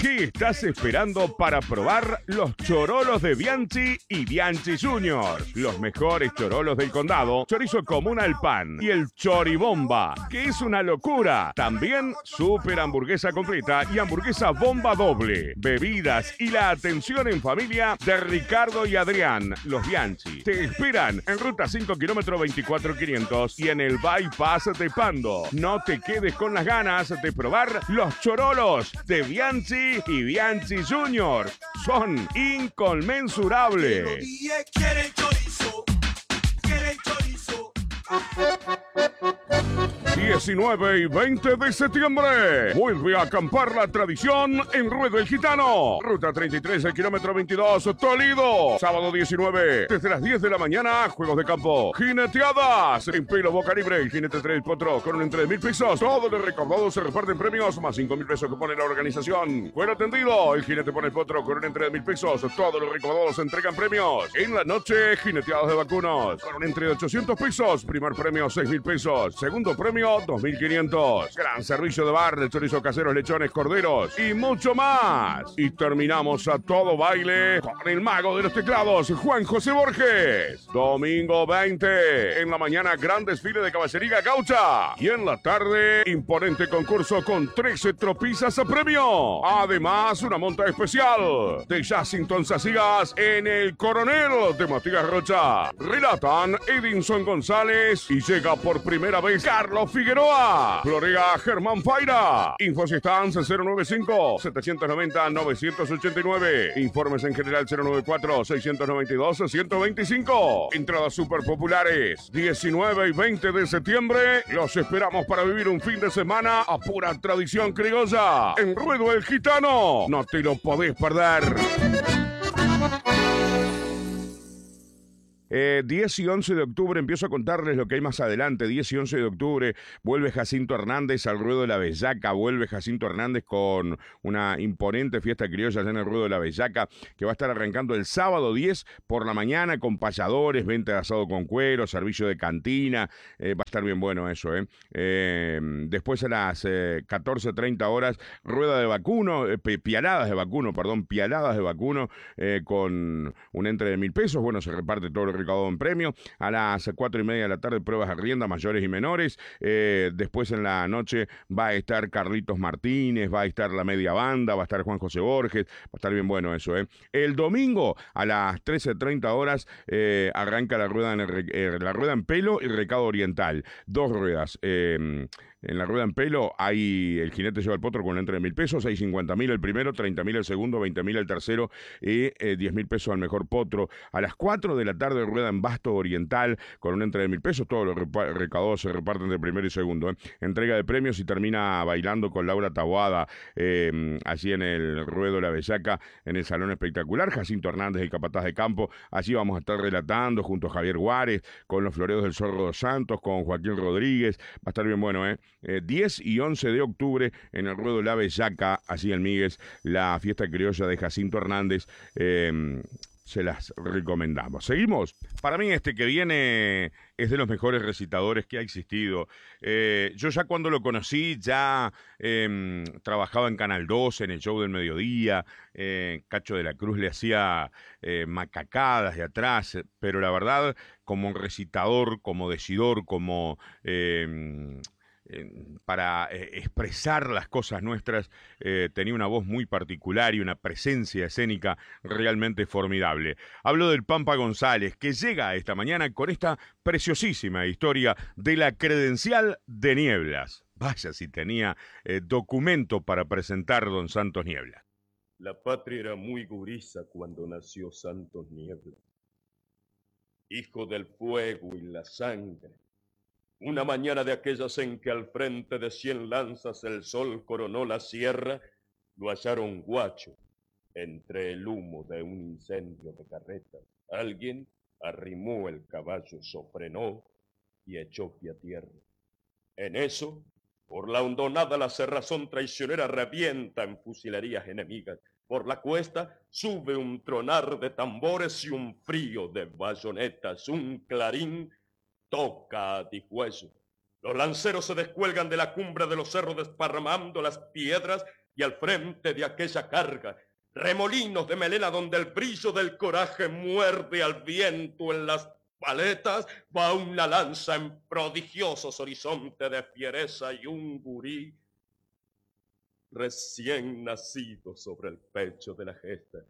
¿Qué estás esperando para probar los chorolos de Bianchi y Bianchi Junior? Los mejores chorolos del condado, chorizo común al pan y el choribomba, que es una locura. También super hamburguesa completa y hamburguesa bomba doble. Bebidas y la atención en familia de Ricardo y Adrián, los Bianchi. Te esperan en ruta 5 kilómetro 24500 y en el bypass de Pando. No te quedes con las ganas de probar los chorolos de Bianchi y Bianchi Junior. Son inconmensurables. 19 y 20 de septiembre. Vuelve a acampar la tradición en Ruedo el Gitano. Ruta 33, el kilómetro 22, Toledo. Sábado 19, desde las 10 de la mañana, juegos de campo. Jineteadas en pelo boca libre. El jinete 3 potro con un entre de 1.000 pesos. Todo lo recaudado se reparten premios, más 5.000 pesos que pone la organización. Buen atendido. El jinete pone el potro con un entre de 1.000 pesos. Todos los recaudados se entregan premios. En la noche, jineteadas de vacunos con un entre de 800 pesos. Primer premio, 6.000 pesos. Segundo premio, 2.500. Gran servicio de bar de chorizo caseros, lechones, corderos y mucho más. Y terminamos a todo baile con el mago de los teclados, Juan José Borges. Domingo 20, en la mañana, gran desfile de caballería gaucha. Y en la tarde, imponente concurso con 13 tropizas a premio. Además, una monta especial de Jacinton Sacigas en el Coronel de Matías Rocha. Relatan Edinson González y llega por primera vez Carlos Figueroa. Florea Germán Faira. Infos y stands 095-790-989. Informes en general 094-692-125. Entradas super populares. 19 y 20 de septiembre. Los esperamos para vivir un fin de semana a pura tradición criolla. En Ruedo el Gitano. No te lo podés perder. 10 y 11 de octubre, empiezo a contarles lo que hay más adelante. 10 y 11 de octubre, vuelve Jacinto Hernández al Ruedo de la Bellaca. Vuelve Jacinto Hernández con una imponente fiesta criolla allá en el Ruedo de la Bellaca, que va a estar arrancando el sábado 10 por la mañana con payadores, venta de asado con cuero, servicio de cantina. Va a estar bien bueno eso, después a las 14:30 horas, rueda de vacuno, pialadas de vacuno, con un entre de 1.000 pesos. Bueno, se reparte todo lo recaudado en premio. A las 4:30 de la tarde, pruebas de rienda, mayores y menores. Después en la noche va a estar Carlitos Martínez, va a estar la media banda, va a estar Juan José Borges, va a estar bien bueno eso, El domingo a las 13:30 horas arranca la rueda en pelo y recado oriental. 2 ruedas. En la rueda en pelo hay el jinete lleva el potro con un entre de 1.000 pesos, 650.000 el primero, 30.000 el segundo, 20.000 el tercero y 10.000 pesos al mejor potro. A las 4 de la tarde rueda en basto oriental con un entre de 1.000 pesos, todos los recaudados se reparten de primero y segundo. Entrega de premios y termina bailando con Laura Taboada allí en el Ruedo de la Bellaca, en el Salón Espectacular. Jacinto Hernández, el capataz de campo, allí vamos a estar relatando junto a Javier Juárez, con los floreos del Zorro dos Santos, con Joaquín Rodríguez. Va a estar bien bueno, 10 y 11 de octubre en el Ruedo de la Bellaca, así en Míguez, la fiesta criolla de Jacinto Hernández. Se las recomendamos. Seguimos. Para mí este que viene es de los mejores recitadores que ha existido. Yo ya cuando lo conocí ya trabajaba en Canal 2, en el show del mediodía. Cacho de la Cruz le hacía macacadas de atrás, pero la verdad, como recitador, como decidor, como para expresar las cosas nuestras, tenía una voz muy particular y una presencia escénica realmente formidable. Hablo del Pampa González, que llega esta mañana con esta preciosísima historia de la credencial de Nieblas. Vaya si tenía documento para presentar don Santos Nieblas. La patria era muy gurisa cuando nació Santos Nieblas, hijo del fuego y la sangre. Una mañana de aquellas en que al frente de 100 lanzas el sol coronó la sierra, lo hallaron guacho entre el humo de un incendio de carretas. Alguien arrimó el caballo, sofrenó y echó pie a tierra. En eso, por la hondonada la cerrazón traicionera revienta en fusilerías enemigas. Por la cuesta sube un tronar de tambores y un frío de bayonetas, un clarín toca a Tijueso. Los lanceros se descuelgan de la cumbre de los cerros desparramando las piedras y al frente de aquella carga, remolinos de melena donde el brillo del coraje muerde al viento en las paletas, va una lanza en prodigiosos horizontes de fiereza y un gurí recién nacido sobre el pecho de la gesta.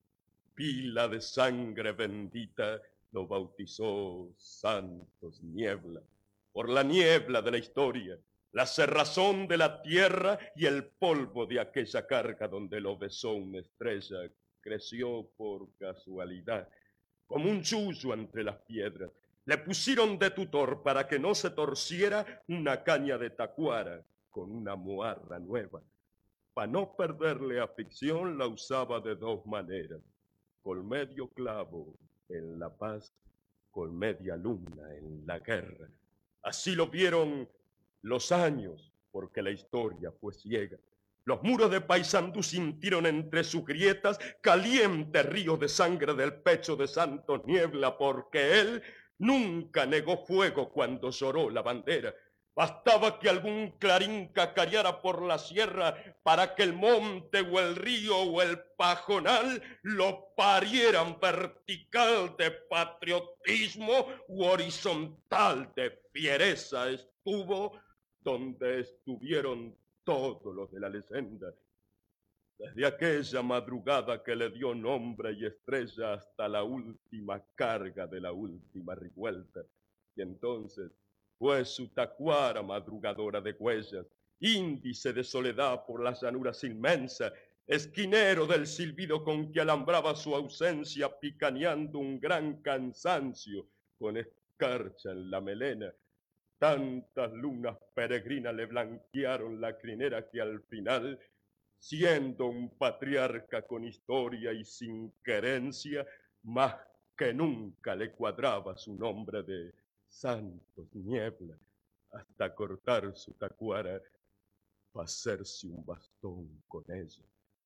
Pila de sangre bendita lo bautizó Santos Niebla, por la niebla de la historia, la cerrazón de la tierra y el polvo de aquella carga donde lo besó una estrella, creció por casualidad, como un yuyo entre las piedras. Le pusieron de tutor para que no se torciera una caña de tacuara con una moarra nueva. Para no perderle afición la usaba de dos maneras, con medio clavo en la paz, con media luna en la guerra. Así lo vieron los años, porque la historia fue ciega. Los muros de Paysandú sintieron entre sus grietas calientes ríos de sangre del pecho de Santos Niebla, porque él nunca negó fuego cuando lloró la bandera. Bastaba que algún clarín cacareara por la sierra para que el monte o el río o el pajonal lo parieran vertical de patriotismo u horizontal de fiereza. Estuvo donde estuvieron todos los de la leyenda, desde aquella madrugada que le dio nombre y estrella hasta la última carga de la última revuelta. Y entonces fue su tacuara madrugadora de huellas, índice de soledad por las llanuras inmensas, esquinero del silbido con que alambraba su ausencia, picaneando un gran cansancio con escarcha en la melena. Tantas lunas peregrinas le blanquearon la crinera que al final, siendo un patriarca con historia y sin querencia, más que nunca le cuadraba su nombre de Santos Niebla, hasta cortar su tacuara para hacerse un bastón con ella.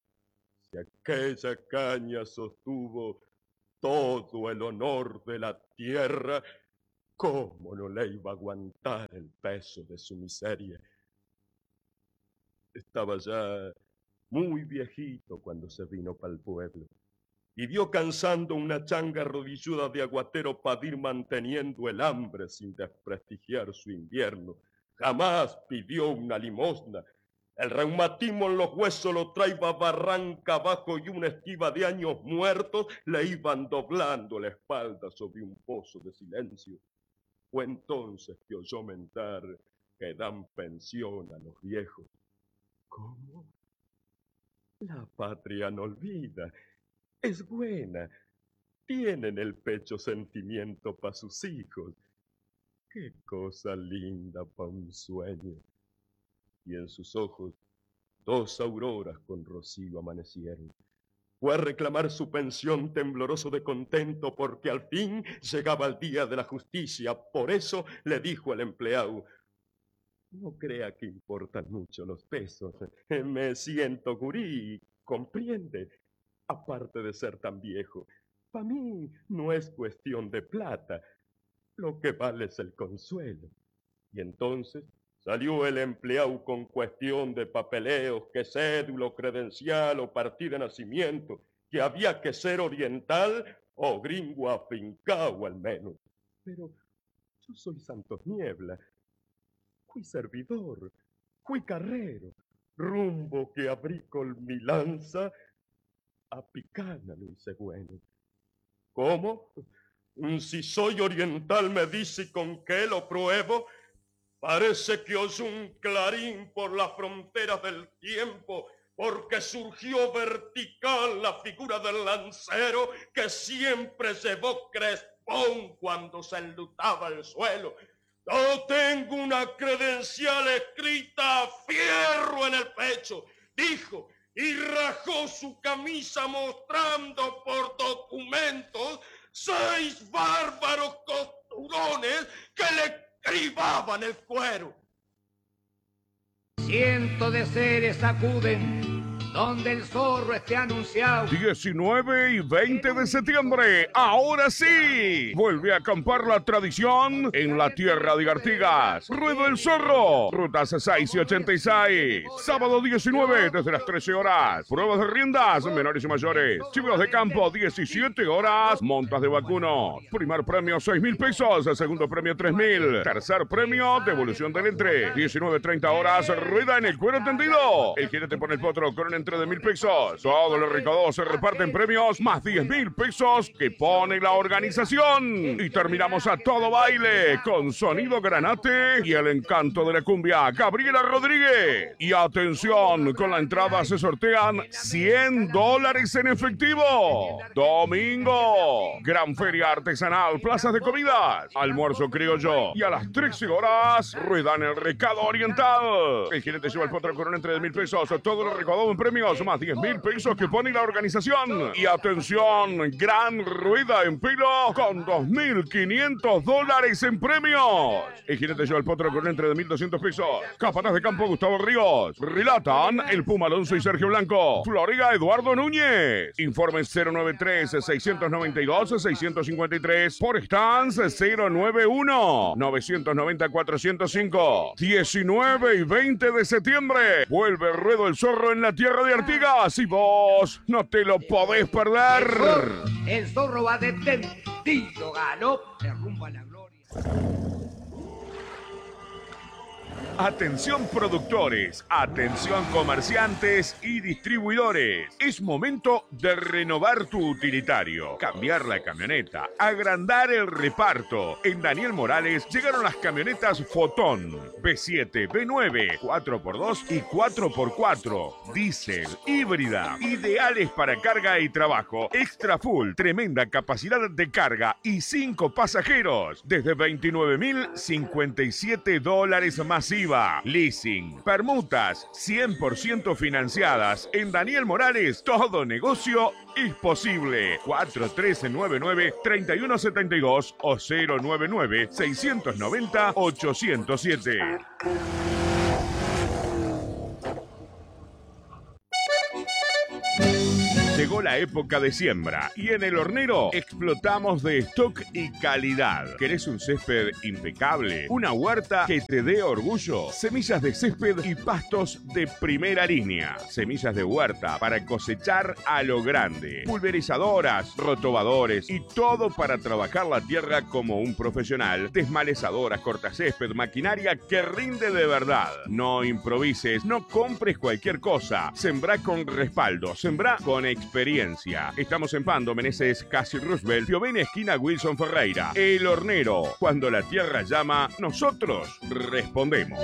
Si aquella caña sostuvo todo el honor de la tierra, ¿cómo no le iba a aguantar el peso de su miseria? Estaba ya muy viejito cuando se vino pa'l pueblo, y vio cansando una changa rodilluda de aguatero para ir manteniendo el hambre sin desprestigiar su invierno. Jamás pidió una limosna. El reumatismo en los huesos lo traía barranca abajo y una estiva de años muertos le iban doblando la espalda sobre un pozo de silencio. Fue entonces que oyó mentar que dan pensión a los viejos. ¿Cómo? La patria no olvida, es buena, tiene en el pecho sentimiento pa' sus hijos. Qué cosa linda pa' un sueño. Y en sus ojos dos auroras con rocío amanecieron. Fue a reclamar su pensión tembloroso de contento porque al fin llegaba el día de la justicia. Por eso le dijo al empleado: no crea que importan mucho los pesos. Me siento gurí, comprende. Aparte de ser tan viejo, para mí no es cuestión de plata. Lo que vale es el consuelo. Y entonces salió el empleado con cuestión de papeleos, que cédula, credencial o partida de nacimiento, que había que ser oriental o gringo afincao al menos. Pero yo soy Santos Niebla, fui servidor, fui carrero, rumbo que abrí con mi lanza, a Picana lo hice bueno. ¿Cómo? Si soy oriental, me dice, con qué lo pruebo. Parece que oyó un clarín por las fronteras del tiempo, porque surgió vertical la figura del lancero que siempre llevó crespón cuando se enlutaba el suelo. Yo tengo una credencial escrita a fierro en el pecho, dijo, y rajó su camisa mostrando por documentos 6 bárbaros costurones que le cribaban el cuero. Cientos de seres acuden donde el zorro esté anunciado. 19 y 20 de septiembre, ahora sí, vuelve a acampar la tradición en la tierra de Artigas. Ruedo el Zorro, rutas 6 y 86. Sábado 19 desde las 13 horas. Pruebas de riendas, menores y mayores. Chivos de campo, 17 horas. Montas de vacunos. Primer premio, 6,000 pesos. Segundo premio, 3,000. Tercer premio, devolución del entre. 19:30 horas, rueda en el cuero tendido. El jinete pone el potro con un entre de 1,000 pesos. Todos los recaudados se reparten premios, más 10,000 pesos que pone la organización. Y terminamos a todo baile con sonido granate y el encanto de la cumbia, Gabriela Rodríguez. Y atención, con la entrada se sortean $100 en efectivo. Domingo, gran feria artesanal, plazas de comidas, almuerzo criollo. Y a las 13 horas, rueda en el Recado Oriental. El jinete lleva el potro con un entre de 1,000 pesos. Todo lo recaudado en premios, más 10,000 pesos que pone la organización. Y atención, gran rueda en pelo con $2,500 en premios. El jinete lleva el potro con un entre de 1,200 pesos. Capataz de campo, Gustavo Ríos. Relatan el Puma Alonso y Sergio Blanco. Floriga, Eduardo Núñez. Informes 093-692-653. Por stands 091-990-405. 19 y 20 de septiembre. Vuelve Ruedo el Zorro en la tierra de Artigas. Y vos no te lo podés perder. El zorro va de tendido, galope rumbo a la gloria. Atención productores, atención comerciantes y distribuidores. Es momento de renovar tu utilitario, cambiar la camioneta, agrandar el reparto. En Daniel Morales llegaron las camionetas Fotón, B7, B9, 4x2 y 4x4, diésel, híbrida, ideales para carga y trabajo, extra full, tremenda capacidad de carga y 5 pasajeros, desde $29,057 masiva. Leasing, permutas 100% financiadas. En Daniel Morales, todo negocio es posible. 4399-3172 o 099-690-807. Llegó la época de siembra y en El Hornero explotamos de stock y calidad. ¿Querés un césped impecable? ¿Una huerta que te dé orgullo? Semillas de césped y pastos de primera línea. Semillas de huerta para cosechar a lo grande. Pulverizadoras, rotobadores y todo para trabajar la tierra como un profesional. Desmalezadoras, cortacésped, maquinaria que rinde de verdad. No improvises, no compres cualquier cosa. Sembrá con respaldo, sembrá con experiencia. Estamos en Pando, Meneses, Casi Roosevelt, Piovene, esquina Wilson Ferreira. El Hornero. Cuando la tierra llama, nosotros respondemos.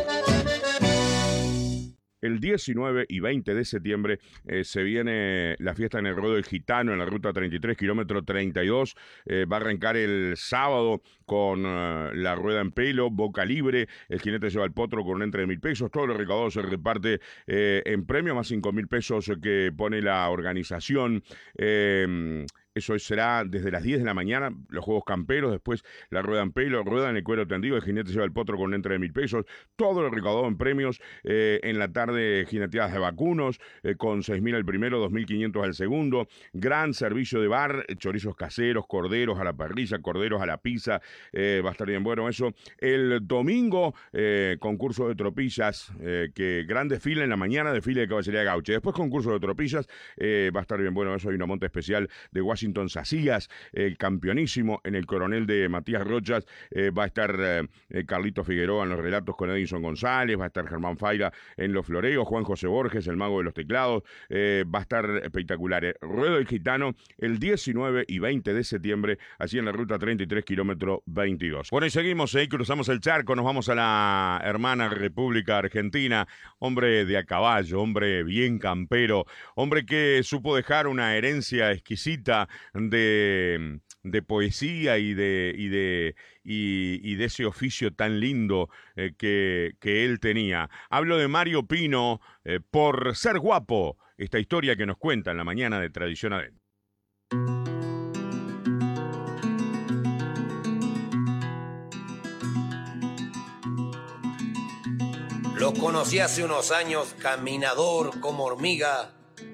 El 19 y 20 de septiembre se viene la fiesta en el Ruedo del Gitano en la ruta 33, kilómetro 32. Va a arrancar el sábado con la rueda en pelo, boca libre. El jinete lleva el potro con un entre de 1,000 pesos. Todo lo recaudado se reparte en premio, más 5,000 pesos que pone la organización. Eso será desde las 10 de la mañana, los juegos camperos, después la rueda en pelo, rueda en el cuero tendido, el jinete lleva el potro con un entre de 1,000 pesos, todo lo recaudado en premios, en la tarde jineteadas de vacunos, con 6,000 al primero, 2,500 al segundo, gran servicio de bar, chorizos caseros, corderos a la parrilla, corderos a la pizza, va a estar bien bueno eso. El domingo, concurso de tropillas, que gran desfile en la mañana, desfile de caballería gauche, después concurso de tropillas, va a estar bien bueno eso, hay una monta especial de Washington Sacías, el campeonísimo en el Coronel de Matías Rochas, va a estar Carlito Figueroa en los relatos con Edison González, va a estar Germán Faira en los floreos, Juan José Borges, el mago de los teclados, va a estar espectacular. Ruedo del Gitano el 19 y 20 de septiembre, allí en la ruta 33, kilómetro 22. Bueno, y seguimos, cruzamos el charco, nos vamos a la hermana República Argentina, hombre de a caballo, hombre bien campero, hombre que supo dejar una herencia exquisita de poesía y de ese oficio tan lindo que él tenía. Hablo de Mario Pino, por ser guapo, esta historia que nos cuenta en la mañana de Tradición Adentro. Lo conocí hace unos años, caminador como hormiga,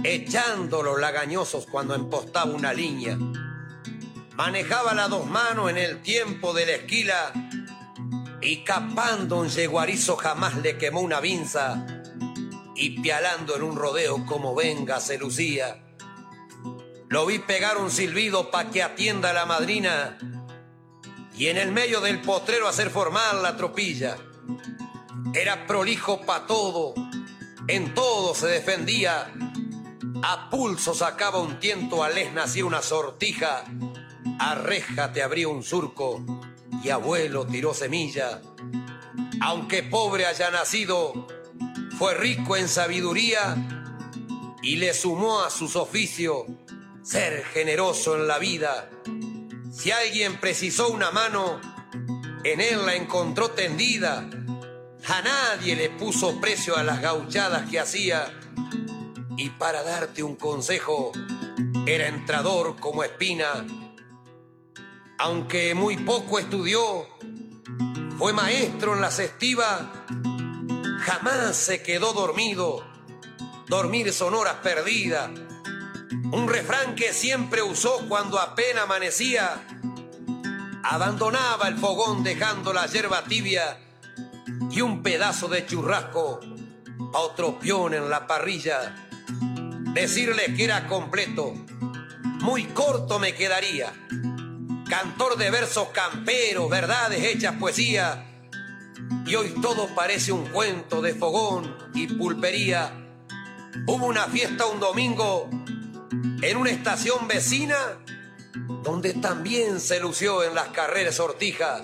echando los lagañosos cuando empostaba una línea. Manejaba las dos manos en el tiempo de la esquila y capando un yeguarizo jamás le quemó una vinza, y pialando en un rodeo como venga se lucía. Lo vi pegar un silbido pa' que atienda a la madrina y en el medio del potrero hacer formar la tropilla. Era prolijo pa' todo, en todo se defendía. A pulso sacaba un tiento, a les nacía una sortija. A reja te abría un surco y abuelo tiró semilla. Aunque pobre haya nacido, fue rico en sabiduría y le sumó a sus oficios ser generoso en la vida. Si alguien precisó una mano, en él la encontró tendida. A nadie le puso precio a las gauchadas que hacía. Y para darte un consejo, era entrador como espina. Aunque muy poco estudió, fue maestro en las estivas. Jamás se quedó dormido, dormir son horas perdidas. Un refrán que siempre usó cuando apenas amanecía. Abandonaba el fogón dejando la yerba tibia y un pedazo de churrasco a otro peón en la parrilla. Decirles que era completo, muy corto me quedaría. Cantor de versos camperos, verdades hechas poesía. Y hoy todo parece un cuento de fogón y pulpería. Hubo una fiesta un domingo en una estación vecina, donde también se lució en las carreras sortija.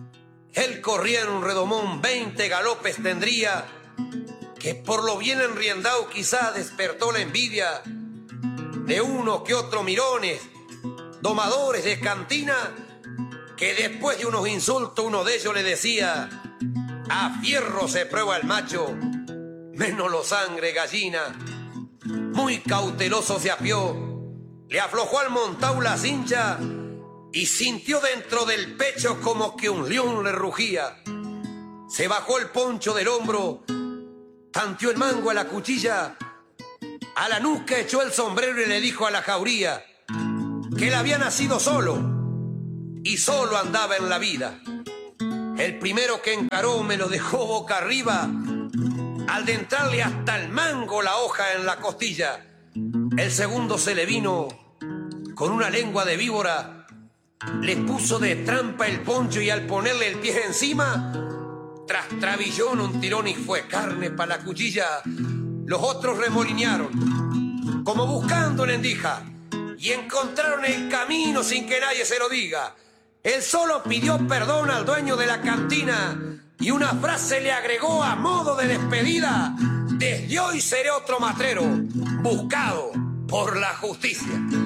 Él corría en un redomón, 20 galopes tendría, que por lo bien enriendado quizá despertó la envidia de uno que otro mirones, domadores de cantina, que después de unos insultos uno de ellos le decía: a fierro se prueba el macho, menos lo sangre gallina. Muy cauteloso se apió, le aflojó al montao la cincha y sintió dentro del pecho como que un león le rugía. Se bajó el poncho del hombro, tanteó el mango a la cuchilla, a la nuca echó el sombrero y le dijo a la jauría que él había nacido solo y solo andaba en la vida. El primero que encaró me lo dejó boca arriba, al de entrarle hasta el mango la hoja en la costilla. El segundo se le vino con una lengua de víbora, le puso de trampa el poncho y al ponerle el pie encima, tras trabillón un tirón y fue carne para la cuchilla. Los otros remolinearon, como buscando una endija, y encontraron el camino sin que nadie se lo diga. Él solo pidió perdón al dueño de la cantina y una frase le agregó a modo de despedida: desde hoy seré otro matrero, buscado por la justicia.